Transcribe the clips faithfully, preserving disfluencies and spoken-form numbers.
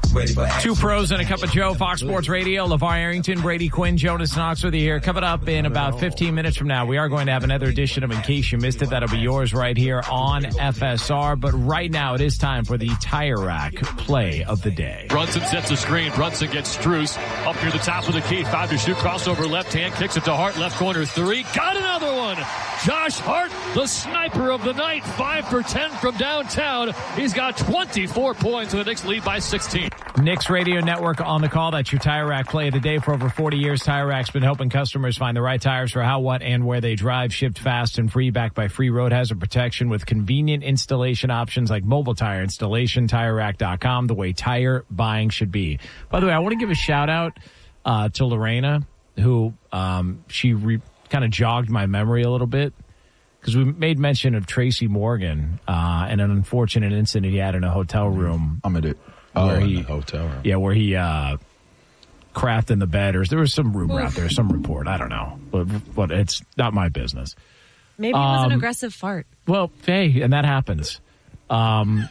ready for action. Two pros and a cup of Joe, Fox Sports Radio. LeVar Arrington, Brady Quinn, Jonas Knox with you here. Coming up in about fifteen minutes from now, we are going to have another edition of In Case You Missed It. That'll be yours right here on F S R. But right now, it is time for the Tire Rack play of the day. Brunson sets the screen. Brunson gets Strus up near the top of the key. Five to shoot. Crossover left hand. Kicks it to Hart. Left corner three. Got another one. Josh Hart, the sniper of the night. Five for ten from downtown. He's got twenty-four points. And the Knicks lead by sixteen. Knicks Radio Network on the call. That's your Tire Rack play of the day. For over forty years, Tire Rack's been helping customers find the right tires for how, what, and where they drive. Shipped fast and free, backed by free road hazard protection with convenient installation options like mobile tire installation. Tire Rack dot com, the way tire buying should be. By the way, I want to give a shout out uh, to Lorena, who um, she re- kind of jogged my memory a little bit, because we made mention of Tracy Morgan uh, and an unfortunate incident he had in a hotel room. I'm at it. Where oh, he, in the hotel room. Yeah, where he uh, crapped in the bed, or there was some rumor out there, some report. I don't know, but, but it's not my business. Maybe it was Um, an aggressive fart. Well, hey, and that happens. Um,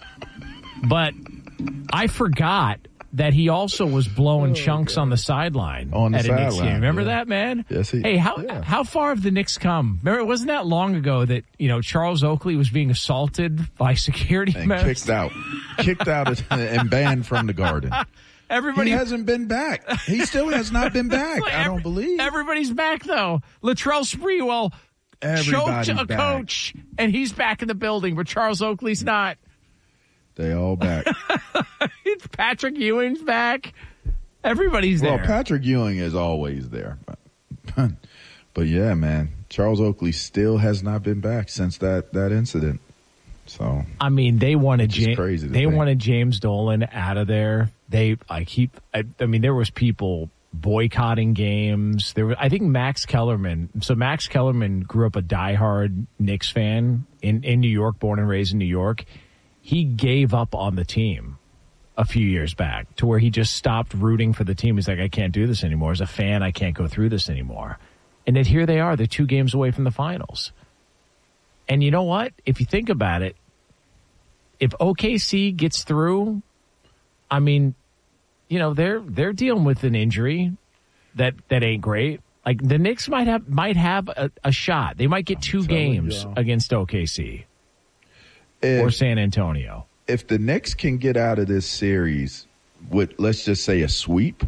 but I forgot that he also was blowing oh, chunks God. on the sideline on the at a Knicks sideline. game. Remember yeah. that, man? Yes, he. Hey, how yeah. how far have the Knicks come? Remember, it wasn't that long ago that, you know, Charles Oakley was being assaulted by security and men. kicked out, kicked out and banned from the Garden. Everybody he hasn't been back. He still has not been back. I don't believe. Everybody's back though. Latrell Sprewell Everybody's choked a back. coach, and he's back in the building, but Charles Oakley's not. They all back. Patrick Ewing's back. Everybody's there. Well, Patrick Ewing is always there. But, but yeah, man, Charles Oakley still has not been back since that, that incident. So I mean, they wanted James. Crazy they think. wanted James Dolan out of there. They like he. I, I mean, there was people boycotting games. There, were, I think Max Kellerman. So Max Kellerman grew up a diehard Knicks fan in in New York, born and raised in New York. He gave up on the team a few years back to where he just stopped rooting for the team. He's like, I can't do this anymore. As a fan, I can't go through this anymore. And then here they are. They're two games away from the finals. And you know what? If you think about it, if O K C gets through, I mean, you know, they're they're dealing with an injury that, that ain't great. Like the Knicks might have might have a, a shot. They might get two games against O K C if, or San Antonio. If the Knicks can get out of this series with, let's just say, a sweep,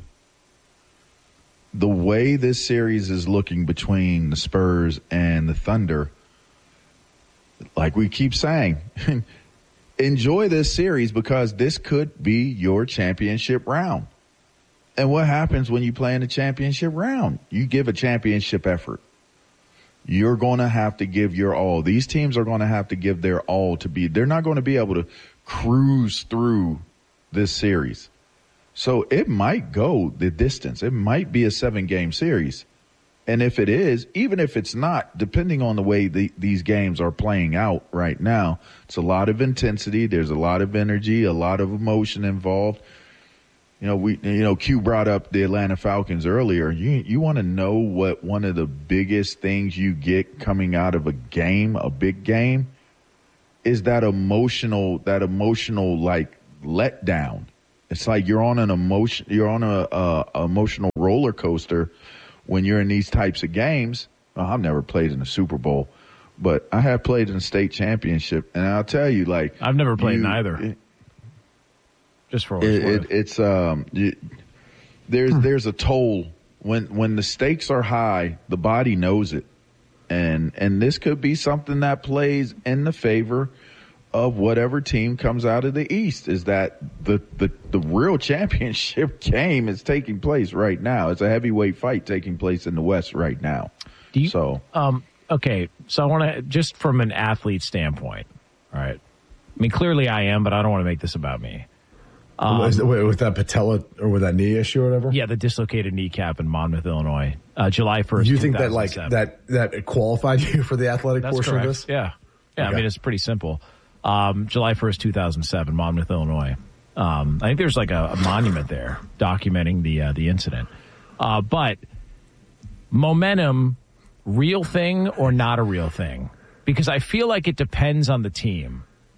the way this series is looking between the Spurs and the Thunder, like we keep saying, enjoy this series because this could be your championship round. And what happens when you play in the championship round? You give a championship effort. You're going to have to give your all. These teams are going to have to give their all to be. They're not going to be able to cruise through this series. So it might go the distance. It might be a seven-game series. And if it is, even if it's not, depending on the way the, these games are playing out right now, it's a lot of intensity. There's a lot of energy, a lot of emotion involved. You know, we, you know, Q brought up the Atlanta Falcons earlier. You, you want to know what one of the biggest things you get coming out of a game, a big game, is that emotional, that emotional like letdown. It's like you're on an emotion, you're on a, a, a emotional roller coaster when you're in these types of games. Well, I've never played in a Super Bowl, but I have played in a state championship, and I'll tell you, like I've never played you, in either. It, Just for what it, it's worth. it, it's um, it, there's there's a toll when when the stakes are high. The body knows it, and and this could be something that plays in the favor of whatever team comes out of the East. Is that the the the real championship game is taking place right now? It's a heavyweight fight taking place in the West right now. Do you, so um, okay, so I want to just from an athlete standpoint, all right. I mean, clearly I am, but I don't want to make this about me. Um, Is it, wait, with that patella or with that knee issue or whatever? Yeah, the dislocated kneecap in Monmouth, Illinois, uh, July first. Do you think that like that that qualified you for the athletic That's portion correct. of this? Yeah, yeah. Okay. I mean, it's pretty simple. Um, July first, two thousand seven, Monmouth, Illinois. Um, I think there's like a, a monument there documenting the uh, the incident. Uh, but momentum, real thing or not a real thing? Because I feel like it depends on the team.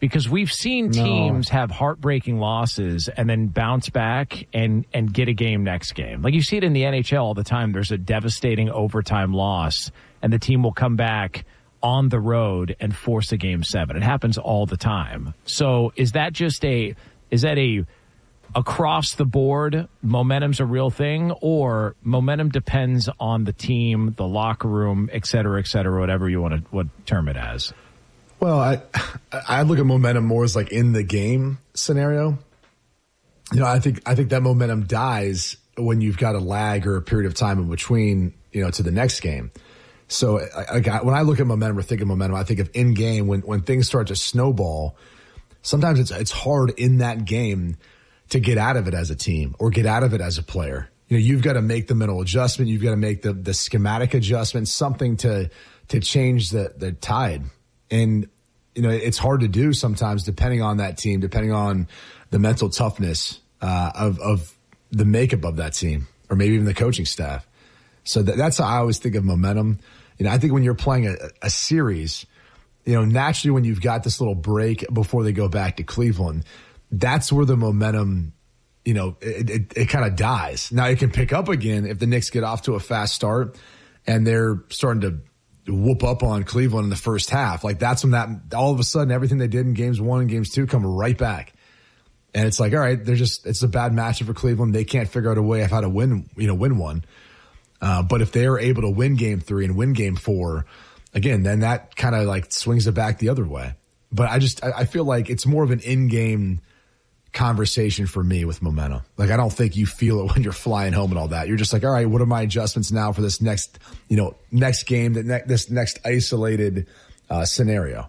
Because we've seen No. teams have heartbreaking losses and then bounce back and, and get a game next game. Like you see it in the N H L all the time. There's a devastating overtime loss, and the team will come back on the road and force a game seven. It happens all the time. So is that just a is that a across the board momentum's a real thing, or momentum depends on the team, the locker room, et cetera, et cetera, whatever you want to what term it as? Well, I I look at momentum more as like in the game scenario. You know, I think I think that momentum dies when you've got a lag or a period of time in between, you know, to the next game. So I, I, when I look at momentum or think of momentum, I think of in game when when things start to snowball. Sometimes it's it's hard in that game to get out of it as a team or get out of it as a player. You know, you've got to make the mental adjustment. You've got to make the the schematic adjustment, something to to change the the tide. And, you know, it's hard to do sometimes depending on that team, depending on the mental toughness uh, of, of the makeup of that team or maybe even the coaching staff. So that, that's how I always think of momentum. You know, I think when you're playing a, a series, you know, naturally when you've got this little break before they go back to Cleveland, that's where the momentum, you know, it, it, it kind of dies. Now it can pick up again if the Knicks get off to a fast start and they're starting to whoop up on Cleveland in the first half. Like that's when that all of a sudden everything they did in games one and games two come right back. And it's like, all right, they're just, it's a bad matchup for Cleveland. They can't figure out a way of how to win, you know, win one. Uh, but if they are able to win game three and win game four, again, then that kind of like swings it back the other way. But I just, I, I feel like it's more of an in-game conversation for me with momentum. Like, I don't think you feel it when you're flying home and all that. You're just like, all right, what are my adjustments now for this next, you know, next game, that ne- this next isolated uh, scenario?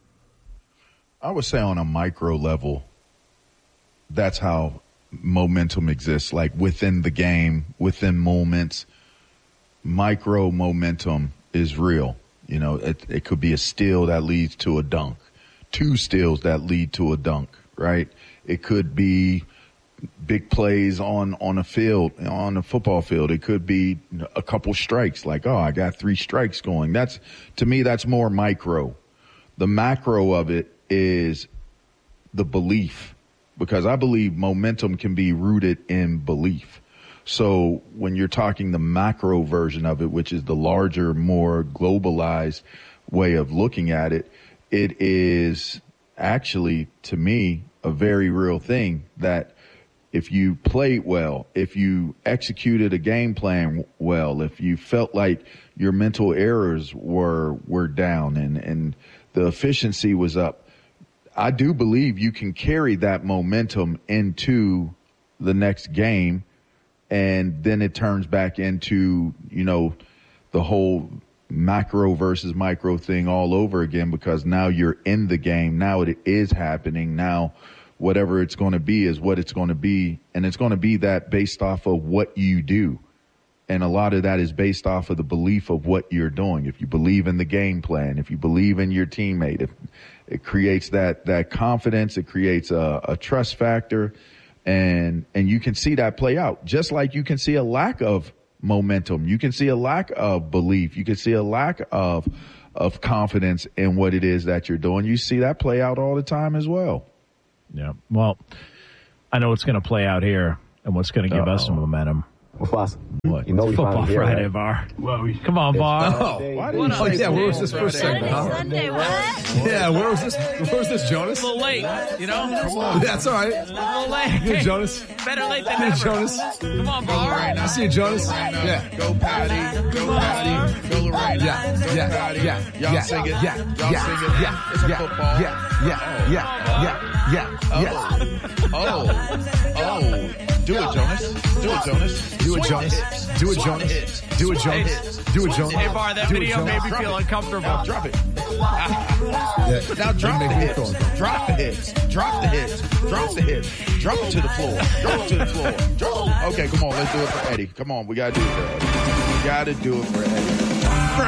I would say on a micro level, that's how momentum exists. Like within the game, within moments, micro momentum is real. You know, it, it could be a steal that leads to a dunk, two steals that lead to a dunk, right? It could be big plays on, on a field, on a football field. It could be a couple strikes, like, oh, I got three strikes going. That's, to me, that's more micro. The macro of it is the belief, because I believe momentum can be rooted in belief. So when you're talking the macro version of it, which is the larger, more globalized way of looking at it, it is actually, to me, a very real thing that if you played well, if you executed a game plan well, if you felt like your mental errors were were down and, and the efficiency was up, I do believe you can carry that momentum into the next game, and then it turns back into, you know, the whole macro versus micro thing all over again, because now you're in the game. Now it is happening. Now whatever it's going to be is what it's going to be. And it's going to be that based off of what you do. And a lot of that is based off of the belief of what you're doing. If you believe in the game plan, if you believe in your teammate, if it creates that, that confidence, it creates a, a trust factor. And, and you can see that play out, just like you can see a lack of momentum. You can see a lack of belief. You can see a lack of, of confidence in what it is that you're doing. You see that play out all the time as well. Yeah. Well, I know what's going to play out here and what's going to give Uh-oh. us some momentum. What's possible? What? You know we Football Friday, Friday, right? Bar. Well, we, Come on, Bar. Oh, why did you say yeah, where was this first segment? Huh? Sunday, what? Yeah, where was this? Where was this, Jonas? A little late, you know? Come on. That's all right. A little late. Good, Jonas. Better late than Good, never. Jonas. Come on, Bar. I see you, Jonas. Yeah. Go Patty, go Patty, go Lorraine. Yeah, go yeah, Patty. yeah, Y'all yeah, sing it. yeah, Y'all yeah, sing it. yeah, It's a yeah, football. yeah, yeah, yeah, yeah, yeah, Oh, yeah. oh, do it, Jonas. Do it, Jonas. Do it, Swing Jonas. hits. Do it, Swing Jonas. hits. Do it, Swing Jonas. hits. Do it, Swing Jonas. Hey, hits. Bar, that Do it, video Jonas. made me Drop feel it. uncomfortable. Now drop it. Yeah. Now drop the Make me hits. feel uncomfortable. Drop the hits. Drop the hits. Drop the hits. Drop it to the floor. Drop it to the floor. Drop. Okay, come on. Let's do it for Eddie. Come on. We got to do it for Eddie. We got to do it for Eddie.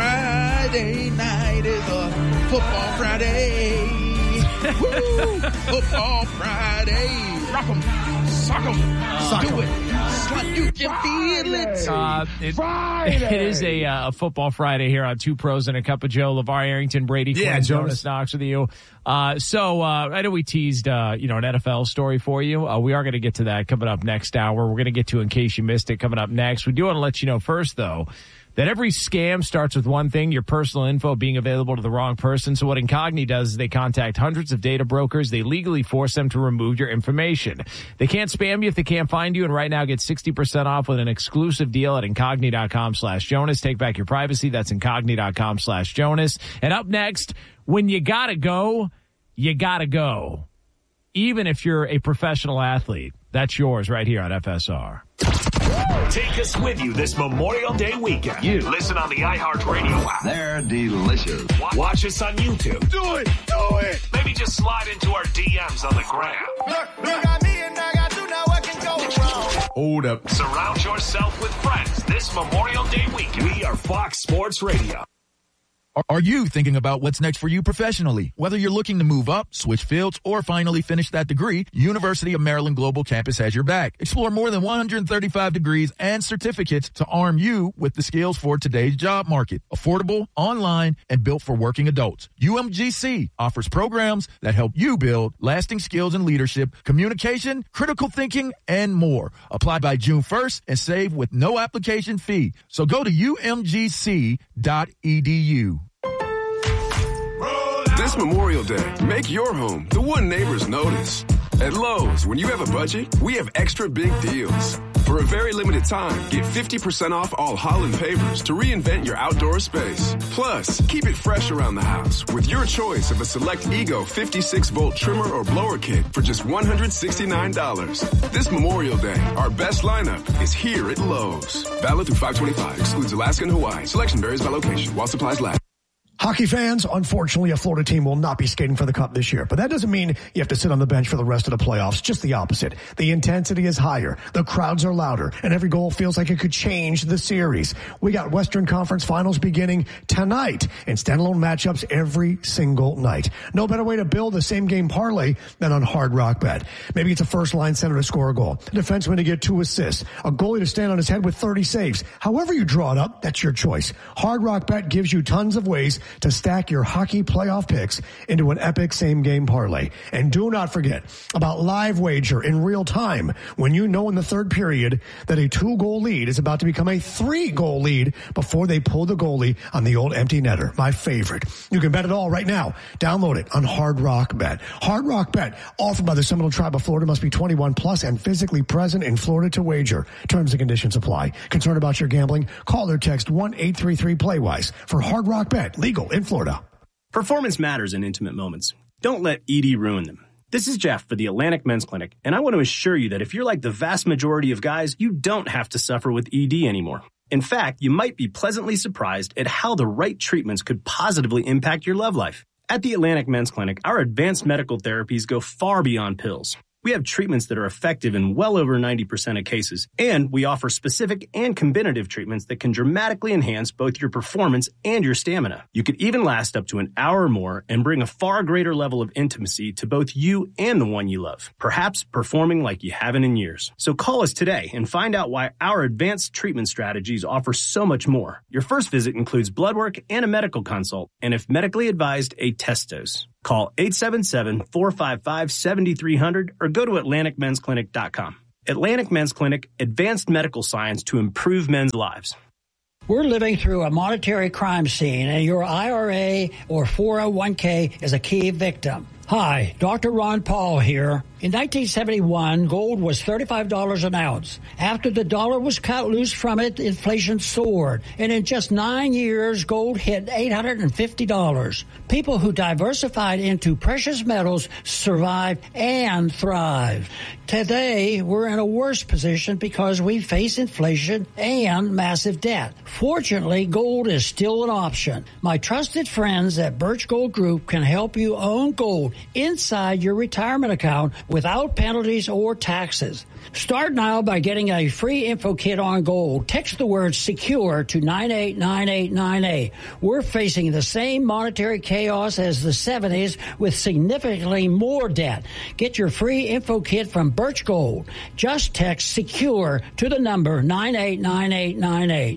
Friday night is a football Friday. Woo! Football Friday. Rock 'em. Suck 'em. Do it. You can feel it. Uh, it, it is a, uh, a football Friday here on Two Pros and a Cup of Joe. LeVar Arrington, Brady Quinn, yeah, Jonas Knox with you. Uh, so uh, I know we teased uh, you know an N F L story for you. Uh, we are going to get to that coming up next hour. We're going to get to In Case You Missed It coming up next. We do want to let you know first, though, that every scam starts with one thing, your personal info being available to the wrong person. So what Incogni does is they contact hundreds of data brokers. They legally force them to remove your information. They can't spam you if they can't find you. And right now, get sixty percent off with an exclusive deal at Incogni.com slash Jonas. Take back your privacy. That's Incogni.com slash Jonas. And up next, when you gotta go, you gotta go. Even if you're a professional athlete, that's yours right here on F S R. Take us with you this Memorial Day weekend. You. Listen on the iHeartRadio app. They're delicious. Watch us on YouTube. Do it. Do it. Maybe just slide into our D Ms on the gram. Look, look at me and I got you. Now what can go wrong? Hold up. Surround yourself with friends this Memorial Day weekend. We are Fox Sports Radio. Are you thinking about what's next for you professionally? Whether you're looking to move up, switch fields, or finally finish that degree, University of Maryland Global Campus has your back. Explore more than one hundred thirty-five degrees and certificates to arm you with the skills for today's job market. Affordable, online, and built for working adults. U M G C offers programs that help you build lasting skills in leadership, communication, critical thinking, and more. Apply by June first and save with no application fee. So go to U M G C dot E D U. This Memorial Day, make your home the one neighbors notice. At Lowe's, when you have a budget, we have extra big deals. For a very limited time, get fifty percent off all Holland pavers to reinvent your outdoor space. Plus, keep it fresh around the house with your choice of a select Ego fifty-six volt trimmer or blower kit for just one hundred sixty-nine dollars. This Memorial Day, our best lineup is here at Lowe's. Valid through five twenty-five. Excludes Alaska and Hawaii. Selection varies by location while supplies last. Hockey fans, unfortunately, a Florida team will not be skating for the Cup this year. But that doesn't mean you have to sit on the bench for the rest of the playoffs. Just the opposite. The intensity is higher. The crowds are louder. And every goal feels like it could change the series. We got Western Conference Finals beginning tonight and standalone matchups every single night. No better way to build a same-game parlay than on Hard Rock Bet. Maybe it's a first-line center to score a goal, a defenseman to get two assists, a goalie to stand on his head with thirty saves. However you draw it up, that's your choice. Hard Rock Bet gives you tons of ways to stack your hockey playoff picks into an epic same-game parlay. And do not forget about Live Wager in real time when you know in the third period that a two-goal lead is about to become a three-goal lead before they pull the goalie on the old empty netter. My favorite. You can bet it all right now. Download it on Hard Rock Bet. Hard Rock Bet, offered by the Seminole Tribe of Florida, must be twenty-one plus and physically present in Florida to wager. Terms and conditions apply. Concerned about your gambling? Call or text one eight three three play wise for Hard Rock Bet. Legal in Florida. Performance matters in intimate moments. Don't let E D ruin them. This is Jeff for the Atlantic Men's Clinic, and I want to assure you that if you're like the vast majority of guys, you don't have to suffer with E D anymore. In fact, you might be pleasantly surprised at how the right treatments could positively impact your love life. At the Atlantic Men's Clinic, our advanced medical therapies go far beyond pills. We have treatments that are effective in well over ninety percent of cases, and we offer specific and combinative treatments that can dramatically enhance both your performance and your stamina. You could even last up to an hour or more and bring a far greater level of intimacy to both you and the one you love, perhaps performing like you haven't in years. So call us today and find out why our advanced treatment strategies offer so much more. Your first visit includes blood work and a medical consult, and if medically advised, a test dose. Call eight seven seven, four five five, seven three zero zero or go to Atlantic Men's Clinic dot com. Atlantic Men's Clinic, advanced medical science to improve men's lives. We're living through a monetary crime scene, and your I R A or four oh one k is a key victim. Hi, Doctor Ron Paul here. In nineteen seventy-one, gold was thirty-five dollars an ounce. After the dollar was cut loose from it, inflation soared. And in just nine years, gold hit eight hundred fifty dollars. People who diversified into precious metals survived and thrived. Today, we're in a worse position because we face inflation and massive debt. Fortunately, gold is still an option. My trusted friends at Birch Gold Group can help you own gold inside your retirement account without penalties or taxes. Start now by getting a free info kit on gold. Text the word secure to nine eight nine eight nine eight. We're facing the same monetary chaos as the seventies with significantly more debt. Get your free info kit from Birch Gold. Just text secure to the number nine eight nine eight nine eight.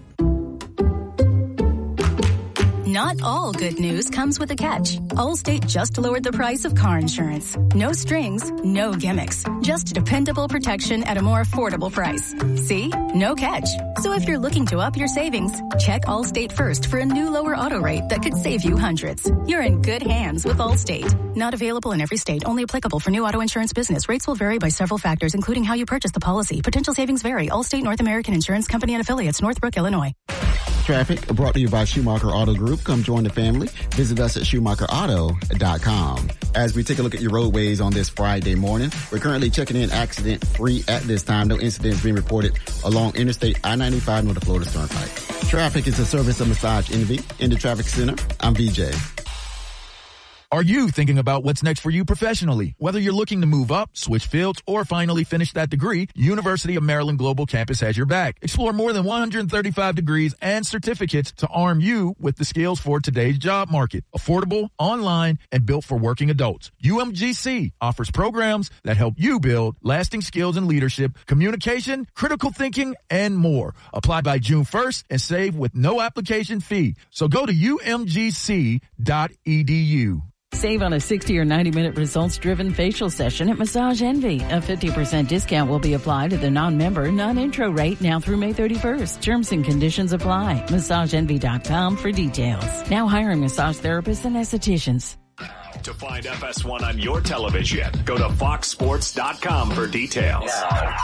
Not all good news comes with a catch. Allstate just lowered the price of car insurance. No strings, no gimmicks. Just dependable protection at a more affordable price. See? No catch. So if you're looking to up your savings, check Allstate first for a new lower auto rate that could save you hundreds. You're in good hands with Allstate. Not available in every state. Only applicable for new auto insurance business. Rates will vary by several factors, including how you purchase the policy. Potential savings vary. Allstate North American Insurance Company and Affiliates, Northbrook, Illinois. Traffic brought to you by Schumacher Auto Group. Come join the family. Visit us at Schumacher Auto dot com. As we take a look at your roadways on this Friday morning, we're currently checking in accident-free at this time. No incidents being reported along Interstate I ninety-five nor the Florida Turnpike. Traffic is a service of Massage Envy. In the Traffic Center, I'm V J. Are you thinking about what's next for you professionally? Whether you're looking to move up, switch fields, or finally finish that degree, University of Maryland Global Campus has your back. Explore more than one hundred thirty-five degrees and certificates to arm you with the skills for today's job market. Affordable, online, and built for working adults. U M G C offers programs that help you build lasting skills in leadership, communication, critical thinking, and more. Apply by June first and save with no application fee. So go to U M G C dot E D U. Save on a sixty or ninety minute results-driven facial session at Massage Envy. A fifty percent discount will be applied to the non-member, non-intro rate now through May thirty-first. Terms and conditions apply. Massage Envy dot com for details. Now hiring massage therapists and estheticians. To find F S one on your television, go to Fox Sports dot com for details.